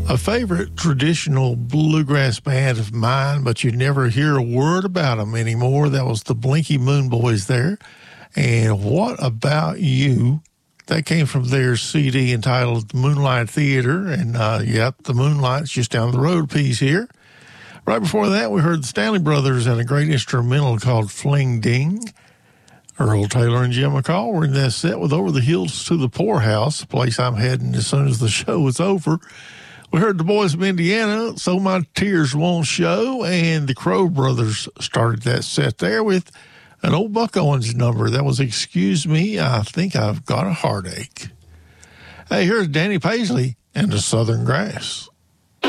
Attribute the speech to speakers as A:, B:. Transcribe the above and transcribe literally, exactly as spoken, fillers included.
A: A favorite traditional bluegrass band of mine, but you never hear a word about them anymore. That was the Blinky Moon Boys there. And What About You? That came from their C D entitled Moonlight Theater. And, uh, yep, the Moonlight's just down the road piece here. Right before that, we heard the Stanley Brothers and a great instrumental called Fling Ding. Earl Taylor and Jim McCall were in that set with Over the Hills to the Poorhouse, a place I'm heading as soon as the show is over. We heard the Boys of Indiana, So My Tears Won't Show, and the Crow Brothers started that set there with an old Buck Owens number. That was Excuse Me, I Think I've Got a Heartache. Hey, here's Danny Paisley and the Southern Grass.